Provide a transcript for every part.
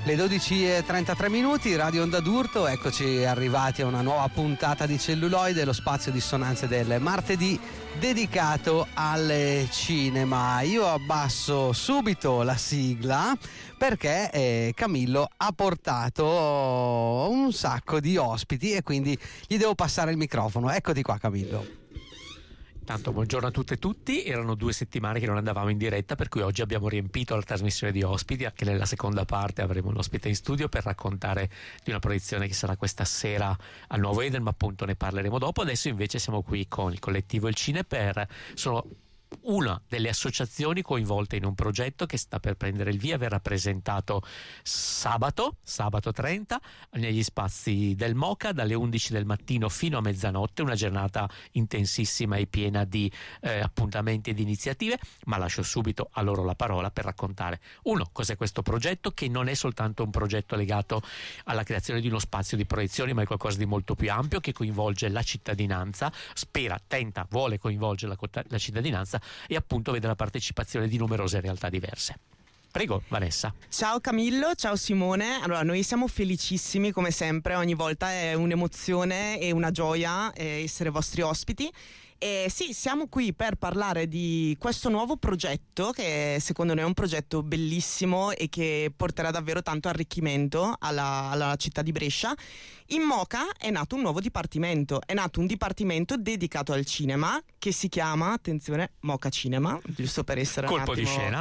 Le 12:33, Radio Onda d'Urto, eccoci arrivati a una nuova puntata di Celluloide, lo spazio dissonanze del martedì dedicato al cinema. Io abbasso subito la sigla perché Camillo ha portato un sacco di ospiti e quindi gli devo passare il microfono. Eccoti qua, Camillo. Tanto buongiorno a tutte e tutti, erano 2 settimane che non andavamo in diretta, per cui oggi abbiamo riempito la trasmissione di ospiti. Anche nella seconda parte avremo un ospite in studio per raccontare di una proiezione che sarà questa sera al Nuovo Eden, ma appunto ne parleremo dopo. Adesso invece siamo qui con il collettivo Il Cine sono una delle associazioni coinvolte in un progetto che sta per prendere il via. Verrà presentato sabato 30 negli spazi del MOCA dalle 11 del mattino fino a mezzanotte, una giornata intensissima e piena di appuntamenti e di iniziative, ma lascio subito a loro la parola per raccontare cos'è questo progetto, che non è soltanto un progetto legato alla creazione di uno spazio di proiezioni, ma è qualcosa di molto più ampio che coinvolge la cittadinanza, vuole coinvolgere la cittadinanza e appunto vede la partecipazione di numerose realtà diverse. Prego, Vanessa. Ciao Camillo, ciao Simone. Allora, noi siamo felicissimi come sempre, ogni volta è un'emozione e una gioia essere vostri ospiti. E sì, siamo qui per parlare di questo nuovo progetto che secondo noi è un progetto bellissimo e che porterà davvero tanto arricchimento alla città di Brescia. In MOCA è nato un nuovo dipartimento, è nato un dipartimento dedicato al cinema che si chiama, attenzione, MOCA Cinema, giusto per essere colpo di scena,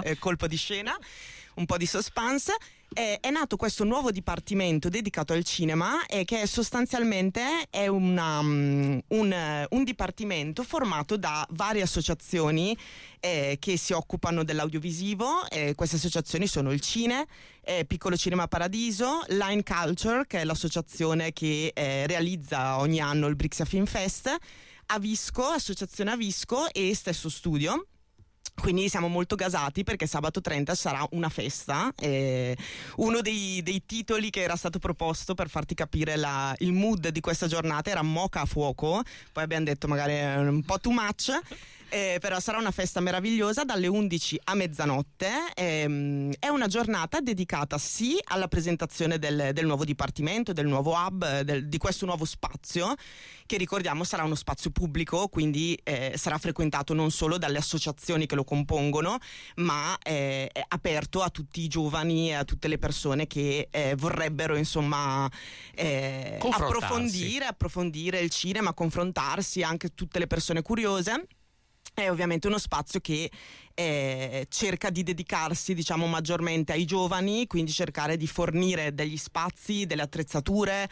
un po' di suspense. È nato questo nuovo dipartimento dedicato al cinema che sostanzialmente è un dipartimento formato da varie associazioni che si occupano dell'audiovisivo. Queste associazioni sono il Cine, Piccolo Cinema Paradiso, Line Culture, che è l'associazione che realizza ogni anno il Brixia Film Fest, Avisco, Associazione Avisco e Stesso Studio. Quindi siamo molto gasati perché sabato 30 sarà una festa. Uno dei titoli che era stato proposto per farti capire il mood di questa giornata era Moca a fuoco, poi abbiamo detto magari è un po' too much. Però sarà una festa meravigliosa dalle 11 a mezzanotte. È una giornata dedicata sì alla presentazione del nuovo dipartimento, del nuovo hub, di questo nuovo spazio, che ricordiamo sarà uno spazio pubblico, quindi sarà frequentato non solo dalle associazioni che lo compongono, ma è aperto a tutti i giovani e a tutte le persone che vorrebbero insomma approfondire il cinema, confrontarsi, anche tutte le persone curiose. È ovviamente uno spazio che cerca di dedicarsi, diciamo, maggiormente ai giovani, quindi cercare di fornire degli spazi, delle attrezzature,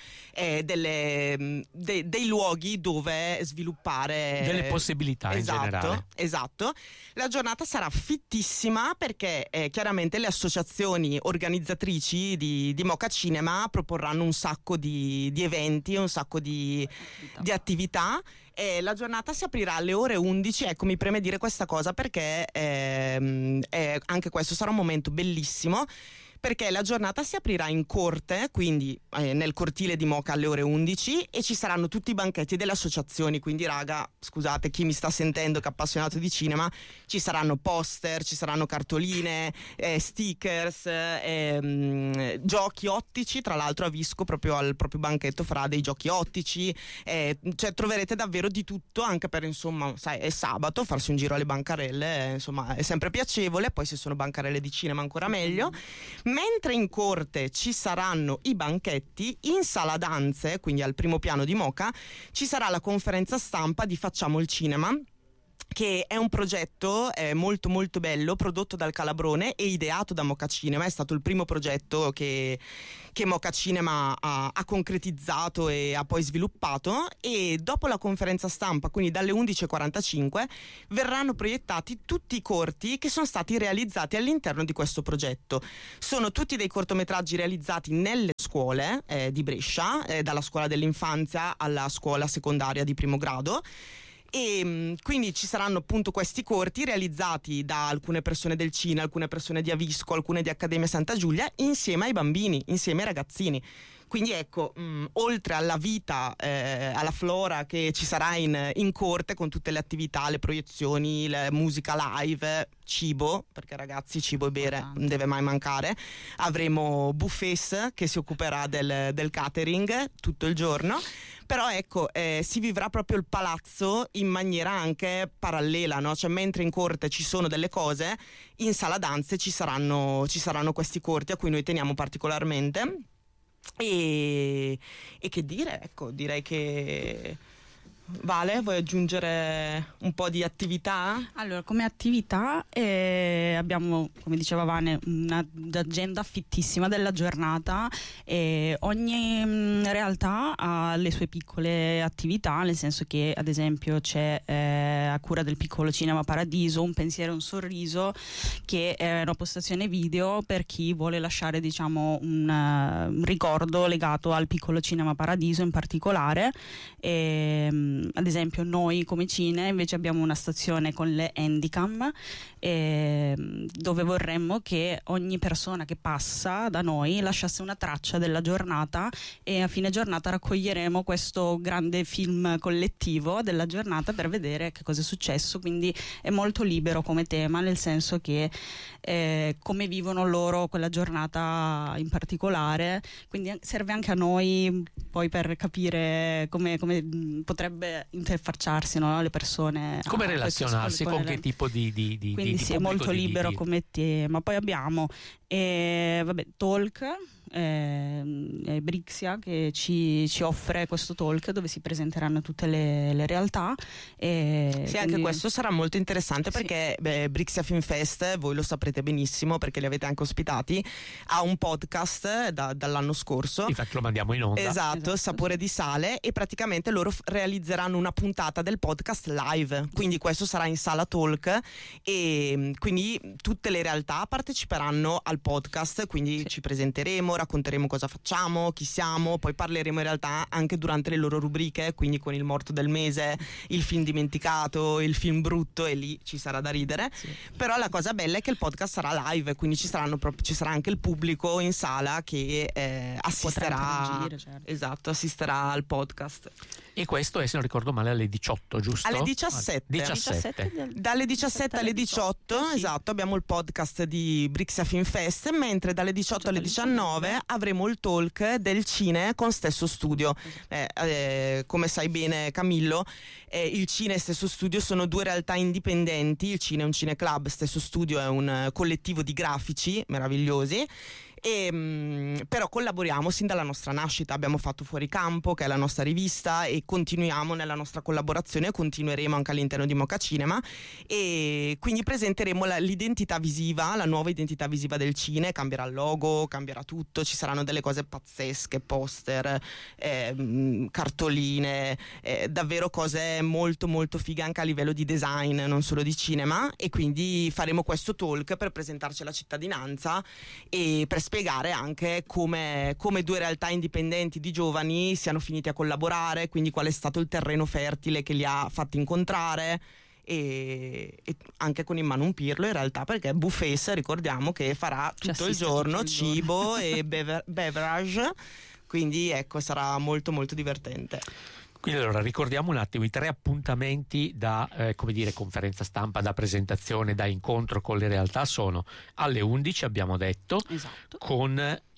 dei luoghi dove sviluppare delle possibilità in generale. Esatto. La giornata sarà fittissima perché chiaramente le associazioni organizzatrici di MOCA Cinema proporranno un sacco di eventi, un sacco di attività. La giornata si aprirà alle ore 11. Ecco, mi preme dire questa cosa perché anche questo sarà un momento bellissimo, perché la giornata si aprirà in corte, quindi nel cortile di MOCA alle ore 11, e ci saranno tutti i banchetti delle associazioni. Quindi raga, scusate, chi mi sta sentendo che è appassionato di cinema, ci saranno poster, ci saranno cartoline, stickers, giochi ottici. Tra l'altro Avisco proprio al proprio banchetto farà dei giochi ottici, cioè troverete davvero di tutto, anche per, insomma, sai, è sabato, farsi un giro alle bancarelle, insomma, è sempre piacevole. Poi se sono bancarelle di cinema ancora meglio. Mentre in corte ci saranno i banchetti, in sala danze, quindi al primo piano di MOCA, ci sarà la conferenza stampa di Facciamo il Cinema, che è un progetto molto molto bello, prodotto dal Calabrone e ideato da MOCA Cinema. È stato il primo progetto che MOCA Cinema ha concretizzato e ha poi sviluppato, e dopo la conferenza stampa, quindi dalle 11:45, verranno proiettati tutti i corti che sono stati realizzati all'interno di questo progetto. Sono tutti dei cortometraggi realizzati nelle scuole di Brescia, dalla scuola dell'infanzia alla scuola secondaria di primo grado. E quindi ci saranno appunto questi corti realizzati da alcune persone del Cine, alcune persone di Avisco, alcune di Accademia Santa Giulia, insieme ai bambini, insieme ai ragazzini. Quindi ecco, oltre alla vita, alla flora che ci sarà in corte, con tutte le attività, le proiezioni, la musica live, cibo, perché ragazzi cibo e bere non deve mai mancare, avremo Buffets che si occuperà del catering tutto il giorno. Però ecco, si vivrà proprio il palazzo in maniera anche parallela, no? Cioè, mentre in corte ci sono delle cose, in sala danze ci saranno questi corti a cui noi teniamo particolarmente. E che dire, ecco, direi che... Vale, vuoi aggiungere un po' di attività? Allora, come attività abbiamo, come diceva Vane, un'agenda fittissima della giornata, e ogni realtà ha le sue piccole attività, nel senso che ad esempio c'è a cura del Piccolo Cinema Paradiso Un pensiero e un sorriso, che è una postazione video per chi vuole lasciare, diciamo, un ricordo legato al Piccolo Cinema Paradiso in particolare. Ad esempio noi come Cine invece abbiamo una stazione con le Handycam, dove vorremmo che ogni persona che passa da noi lasciasse una traccia della giornata, e a fine giornata raccoglieremo questo grande film collettivo della giornata per vedere che cosa è successo. Quindi è molto libero come tema, nel senso che come vivono loro quella giornata in particolare, quindi serve anche a noi poi per capire come potrebbe interfacciarsi, no? Le persone, come relazionarsi, con che tipo di quindi sì, è molto libero come tema. Poi abbiamo talk, Brixia che ci offre questo talk dove si presenteranno tutte le realtà, sì, anche questo sarà molto interessante, perché Brixia Film Fest, voi lo saprete benissimo perché li avete anche ospitati, ha un podcast dall'anno scorso, infatti lo mandiamo in onda, esatto. Sapore di sale, e praticamente loro realizzeranno una puntata del podcast live, quindi questo sarà in sala talk, e quindi tutte le realtà parteciperanno al podcast, quindi ci presenteremo, racconteremo cosa facciamo, chi siamo, poi parleremo in realtà anche durante le loro rubriche, quindi con il morto del mese, il film dimenticato, il film brutto, e lì ci sarà da ridere. Però la cosa bella è che il podcast sarà live, quindi ci sarà anche il pubblico in sala che assisterà, esatto, assisterà al podcast. E questo è, se non ricordo male, alle 18, giusto? Alle 17. Dalle 17 alle 18, sì. Esatto, abbiamo il podcast di Brixia Film Fest, mentre dalle 18 alle 19 avremo il talk del Cine con Stesso Studio. Come sai bene Camillo, il Cine e Stesso Studio sono due realtà indipendenti. Il Cine è un cineclub, Stesso Studio è un collettivo di grafici meravigliosi. Però collaboriamo sin dalla nostra nascita. Abbiamo fatto Fuori Campo, che è la nostra rivista, e continuiamo nella nostra collaborazione, continueremo anche all'interno di Mocha Cinema, e quindi presenteremo l'identità visiva, la nuova identità visiva del Cine. Cambierà il logo, cambierà tutto, ci saranno delle cose pazzesche, poster, cartoline, davvero cose molto molto fighe anche a livello di design, non solo di cinema. E quindi faremo questo talk per presentarci alla cittadinanza e per spiegare anche come due realtà indipendenti di giovani siano finiti a collaborare, quindi qual è stato il terreno fertile che li ha fatti incontrare, e anche con in mano un pirlo in realtà, perché Buffets, ricordiamo che farà tutto il giorno cibo e beverage, quindi ecco, sarà molto molto divertente. Quindi allora ricordiamo un attimo i 3 appuntamenti da conferenza stampa, da presentazione, da incontro con le realtà. Sono alle 11, abbiamo detto, esatto, con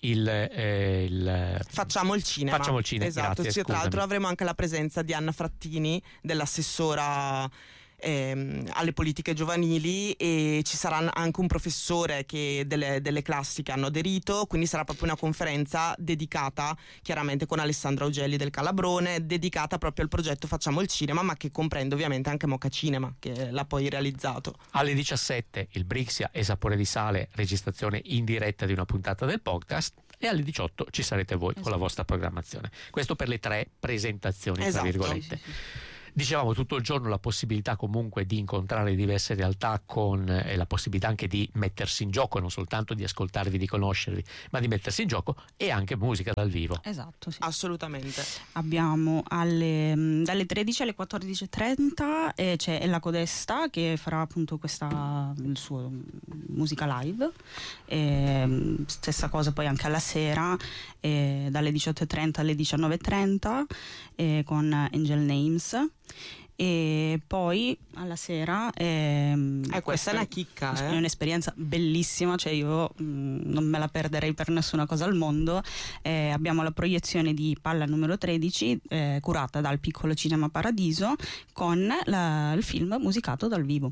il Facciamo il cinema. Esatto. Grazie, tra l'altro avremo anche la presenza di Anna Frattini, dell'assessora alle politiche giovanili, e ci sarà anche un professore delle classi che hanno aderito, quindi sarà proprio una conferenza dedicata, chiaramente con Alessandra Augelli del Calabrone, dedicata proprio al progetto Facciamo il Cinema, ma che comprende ovviamente anche Mocha Cinema, che l'ha poi realizzato. Alle 17 il Brixia e Sapore di Sale, registrazione in diretta di una puntata del podcast, e alle 18 ci sarete voi con la vostra programmazione. Questo per le 3 presentazioni, tra virgolette. Sì. Dicevamo tutto il giorno la possibilità comunque di incontrare diverse realtà con la possibilità anche di mettersi in gioco, non soltanto di ascoltarvi, di conoscervi, ma di mettersi in gioco, e anche musica dal vivo. Esatto, sì. Assolutamente. Abbiamo dalle 13 alle 14.30 c'è Ella Codesta che farà appunto il suo musica live, stessa cosa poi anche alla sera, dalle 18.30 alle 19.30 con Angel Names. E poi alla sera questa è una chicca, è un'esperienza bellissima, cioè io non me la perderei per nessuna cosa al mondo. Abbiamo la proiezione di Palla numero 13 curata dal Piccolo Cinema Paradiso con il film musicato dal vivo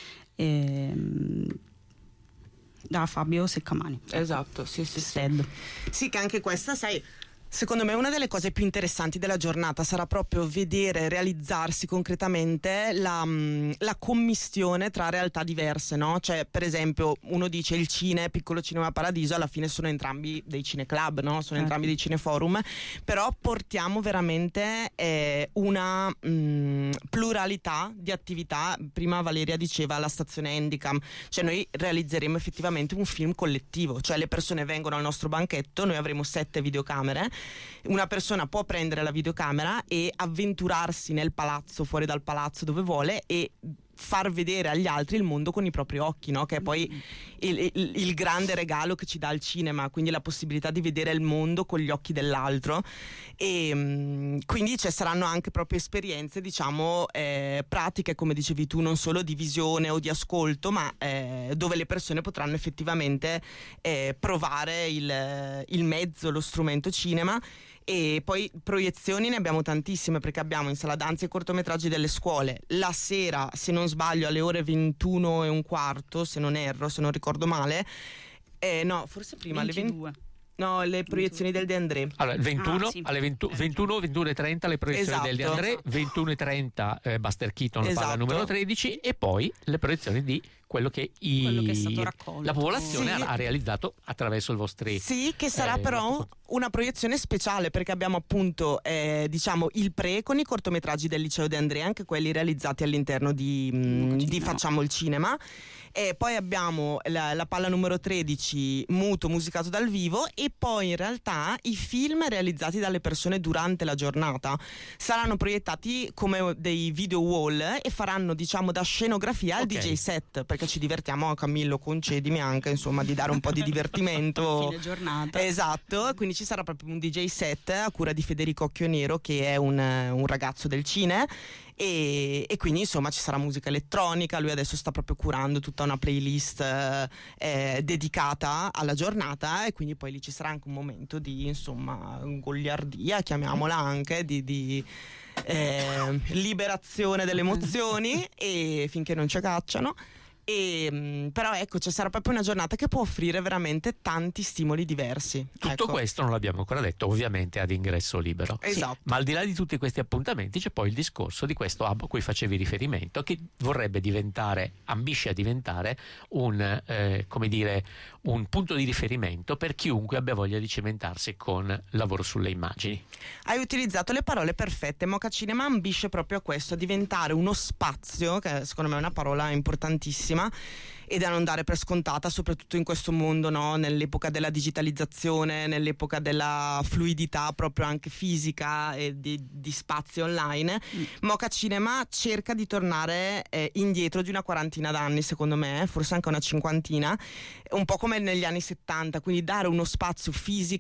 da Fabio Seccamani. Esatto, sì. Sted. Sì, che anche questa, sai, secondo me una delle cose più interessanti della giornata sarà proprio vedere realizzarsi concretamente la commistione tra realtà diverse, no? Cioè, per esempio, uno dice il Piccolo Cinema Paradiso, alla fine sono entrambi dei cineclub, no? Sono entrambi dei cineforum, però portiamo veramente una pluralità di attività. Prima Valeria diceva la stazione Handicam, cioè noi realizzeremo effettivamente un film collettivo, cioè le persone vengono al nostro banchetto, noi avremo 7 videocamere. Una persona può prendere la videocamera e avventurarsi nel palazzo, fuori dal palazzo, dove vuole, e far vedere agli altri il mondo con i propri occhi, no? Che è poi il grande regalo che ci dà il cinema, quindi la possibilità di vedere il mondo con gli occhi dell'altro. E quindi saranno anche proprio esperienze, diciamo, pratiche, come dicevi tu, non solo di visione o di ascolto, ma dove le persone potranno effettivamente provare il mezzo, lo strumento cinema. E poi proiezioni ne abbiamo tantissime, perché abbiamo in sala danze e cortometraggi delle scuole la sera, se non sbaglio alle ore 21:15, se non erro, se non ricordo male, no, forse prima 22. No, le proiezioni del De André. Allora, 21, sì. alle 21:30 le proiezioni del De André, 21:30 Buster Keaton, Palla numero 13, e poi le proiezioni di quello che è stato raccolto. la popolazione Sì. ha realizzato attraverso i vostri... Sì, che sarà però una proiezione speciale, perché abbiamo appunto diciamo il pre con i cortometraggi del Liceo De André, anche quelli realizzati all'interno di Facciamo il Cinema. E poi abbiamo la Palla numero 13 muto musicato dal vivo, e poi in realtà i film realizzati dalle persone durante la giornata saranno proiettati come dei video wall e faranno, diciamo, da scenografia al DJ set, perché ci divertiamo. Camillo, concedimi anche, insomma, di dare un po' di divertimento. Fine giornata. Esatto, quindi ci sarà proprio un DJ set a cura di Federico Occhionero, che è un ragazzo del cine. E quindi insomma ci sarà musica elettronica. Lui adesso sta proprio curando tutta una playlist dedicata alla giornata, e quindi poi lì ci sarà anche un momento di, insomma, goliardia, chiamiamola anche, di liberazione delle emozioni, e finché non ci cacciano. Però ecco, sarà proprio una giornata che può offrire veramente tanti stimoli diversi. Tutto questo non l'abbiamo ancora detto, ovviamente ad ingresso libero. Esatto. Ma al di là di tutti questi appuntamenti c'è poi il discorso di questo hub a cui facevi riferimento, che vorrebbe ambisce a diventare un punto di riferimento per chiunque abbia voglia di cimentarsi con lavoro sulle immagini. Hai utilizzato le parole perfette. Mocha Cinema ambisce proprio a questo, a diventare uno spazio, che secondo me è una parola importantissima e da non dare per scontata, soprattutto in questo mondo, no? Nell'epoca della digitalizzazione, nell'epoca della fluidità proprio anche fisica e di spazi online. Mocha Cinema cerca di tornare indietro di una quarantina d'anni, secondo me, forse anche una cinquantina, un po' come negli anni 70, quindi dare uno spazio fisico